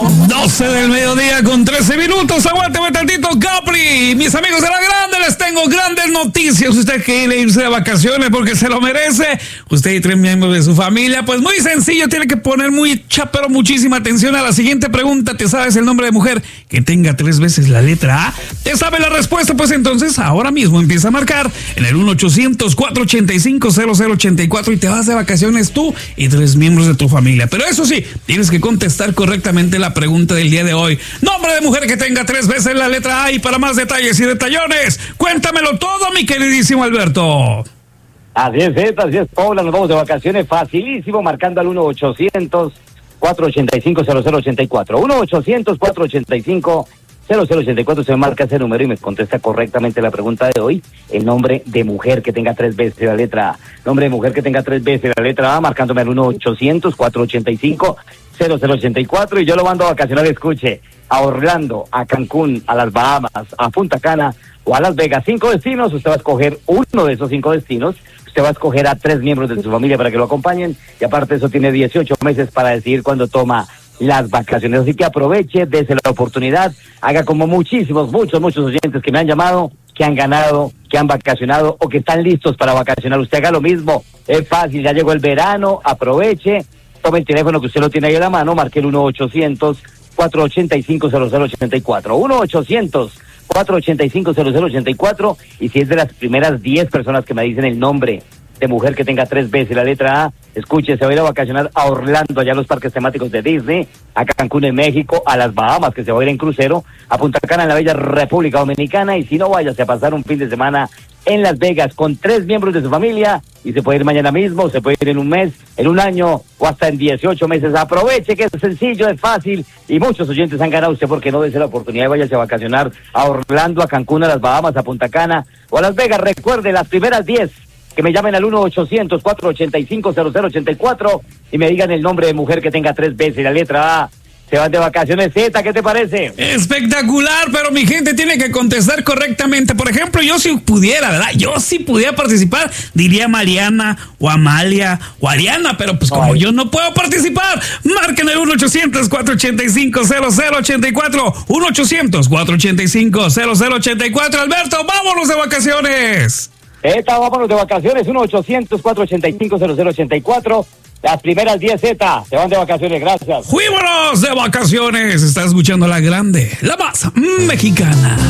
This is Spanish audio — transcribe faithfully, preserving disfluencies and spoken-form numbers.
doce del mediodía con trece minutos. Aguántame tantito, Capri. Mis amigos de la grande, les tengo grandes noticias. Usted quiere irse de vacaciones porque se lo merece. Usted y tres miembros de su familia. Pues muy sencillo, tiene que poner mucha, pero muchísima atención a la siguiente pregunta. ¿Te sabes el nombre de mujer que tenga tres veces la letra A? ¿Te sabe la respuesta? Pues entonces ahora mismo empieza a marcar en el uno ochocientos, cuatrocientos ochenta y cinco, cero cero ochenta y cuatro y te vas de vacaciones tú y tres miembros de tu familia. Pero eso sí, tienes que contestar correctamente la pregunta del día de hoy. Nombre de mujer que tenga tres veces la letra A. Y para más detalles y detallones, cuéntamelo todo, mi queridísimo Alberto. Así es, Zeta, así es, Paula, nos vamos de vacaciones facilísimo, marcando al uno ochocientos, cuatrocientos ochenta y cinco, cero cero ochenta y cuatro. uno ochocientos, cuatrocientos ochenta y cinco, cero cero ochenta y cuatro, se marca ese número y me contesta correctamente la pregunta de hoy. El nombre de mujer que tenga tres veces la letra A. Nombre de mujer que tenga tres veces la letra A, marcándome al uno ochocientos, cuatrocientos ochenta y cinco, cero cero ochenta y cuatro. Y yo lo mando a vacacionar, escuche, a Orlando, a Cancún, a las Bahamas, a Punta Cana o a Las Vegas. Cinco destinos, usted va a escoger uno de esos cinco destinos. Usted va a escoger a tres miembros de su familia para que lo acompañen. Y aparte de eso, tiene dieciocho meses para decidir cuándo toma las vacaciones. Así que aproveche, dése la oportunidad, haga como muchísimos, muchos, muchos oyentes que me han llamado, que han ganado, que han vacacionado o que están listos para vacacionar. Usted haga lo mismo, es fácil, ya llegó el verano, aproveche, tome el teléfono que usted lo tiene ahí a la mano, marque el uno ochocientos, cuatrocientos ochenta y cinco, cero cero ochenta y cuatro, uno ochocientos, cuatrocientos ochenta y cinco, cero cero ochenta y cuatro, y si es de las primeras diez personas que me dicen el nombre de mujer que tenga tres veces la letra A, escuche, se va a ir a vacacionar a Orlando, allá a los parques temáticos de Disney, a Cancún en México, a las Bahamas, que se va a ir en crucero, a Punta Cana en la bella República Dominicana, y si no, váyase a pasar un fin de semana en Las Vegas con tres miembros de su familia, y se puede ir mañana mismo, se puede ir en un mes, en un año, o hasta en dieciocho meses. Aproveche que es sencillo, es fácil, y muchos oyentes han ganado. Usted, porque no dése la oportunidad, váyase a vacacionar a Orlando, a Cancún, a las Bahamas, a Punta Cana o a Las Vegas. Recuerde, las primeras diez que me llamen al uno ochocientos, cuatrocientos ochenta y cinco, cero cero ochenta y cuatro y me digan el nombre de mujer que tenga tres veces la letra A. Se van de vacaciones. Z, ¿qué te parece? Espectacular, pero mi gente tiene que contestar correctamente. Por ejemplo, yo si pudiera, ¿verdad? Yo si pudiera participar, diría Mariana o Amalia o Ariana, pero pues como Ay. yo no puedo participar, marquen el uno ochocientos, cuatrocientos ochenta y cinco, cero cero ochenta y cuatro, uno ochocientos, cuatrocientos ochenta y cinco, cero cero ochenta y cuatro. Alberto, vámonos de vacaciones. Z, vámonos de vacaciones, uno ochocientos, cuatrocientos ochenta y cinco, cero cero ochenta y cuatro. Las primeras diez, Z, se van de vacaciones, gracias. ¡Fuímonos de vacaciones! Estás escuchando La Grande, la más mexicana.